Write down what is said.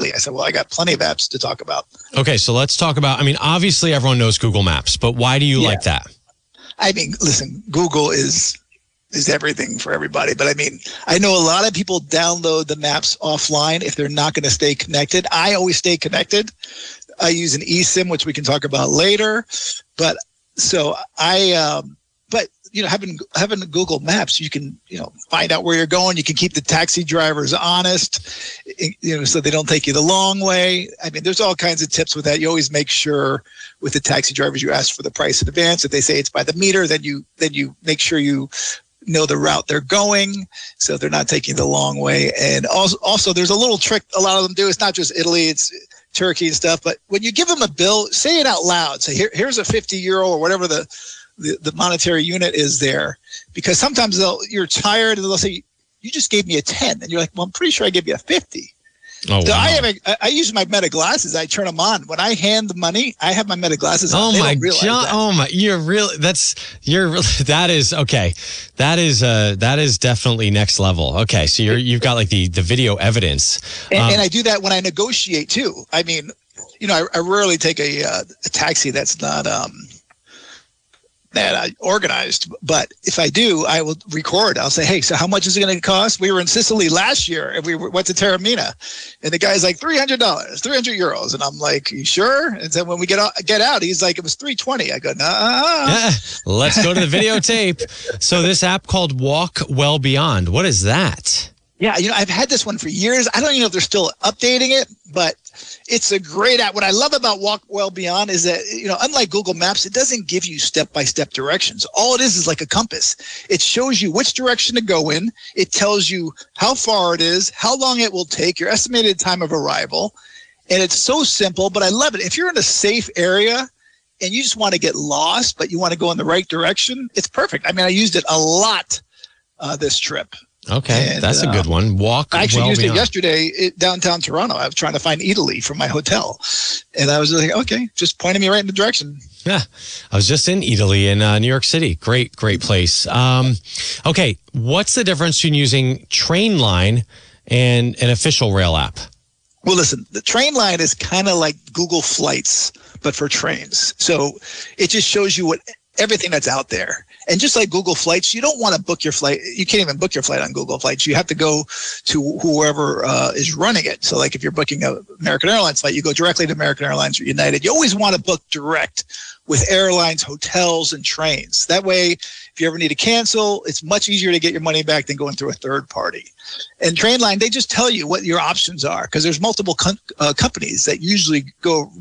daily. I said, well, I got plenty of apps to talk about. Okay, so let's talk about, obviously everyone knows Google Maps, but why do you like that? I mean, listen, Google is everything for everybody. But I know a lot of people download the maps offline if they're not going to stay connected. I always stay connected. I use an eSIM, which we can talk about later. But having Google Maps, you can, find out where you're going. You can keep the taxi drivers honest, so they don't take you the long way. There's all kinds of tips with that. You always make sure with the taxi drivers, you ask for the price in advance. If they say it's by the meter, then you make sure you know the route they're going, so they're not taking the long way. And also there's a little trick a lot of them do. It's not just Italy, it's Turkey and stuff. But when you give them a bill, say it out loud. Say, here's a 50 euro or whatever the monetary unit is there, because sometimes you're tired and they'll say, you just gave me a 10, and you're like, well, I'm pretty sure I gave you a 50. Oh, so wow. I use my Meta glasses. I turn them on when I hand the money. I have my Meta glasses on. Oh my God! Oh my! That is okay. That is definitely next level. Okay, so you've got like the video evidence, and I do that when I negotiate too. I rarely take a taxi that's not organized, but if I do, I will record. I'll say, hey, so how much is it going to cost? We were in Sicily last year and we went to Taormina, and the guy's like $300, 300 euros, and I'm like, you sure? And then when we get out, he's like, it was 320. I go, nah. Yeah, let's go to the videotape. So this app called Walk Well Beyond, what is that? Yeah, I've had this one for years. I don't even know if they're still updating it, but it's a great app. What I love about Walk Well Beyond is that, unlike Google Maps, it doesn't give you step-by-step directions. All it is like a compass. It shows you which direction to go in. It tells you how far it is, how long it will take, your estimated time of arrival. And it's so simple, but I love it. If you're in a safe area and you just want to get lost, but you want to go in the right direction, it's perfect. I used it a lot this trip. Okay, and that's a good one. I actually used it yesterday downtown Toronto. I was trying to find Italy from my hotel. And I was like, okay, just pointing me right in the direction. Yeah, I was just in Italy in New York City. Great place. Okay, what's the difference between using Trainline and an official rail app? Well, listen, the Trainline is kind of like Google Flights, but for trains. So it just shows you everything that's out there. And just like Google Flights, you don't want to book your flight. You can't even book your flight on Google Flights. You have to go to whoever is running it. So like if you're booking an American Airlines flight, you go directly to American Airlines or United. You always want to book direct with airlines, hotels, and trains. That way, if you ever need to cancel, it's much easier to get your money back than going through a third party. And Trainline, they just tell you what your options are, because there's multiple companies that usually go